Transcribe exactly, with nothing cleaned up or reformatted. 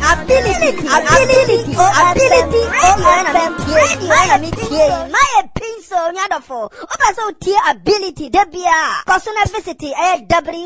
ability, ability, ability, radio, radio, my pin so nyadofo. Oba so tier ability, debia, personal visit, w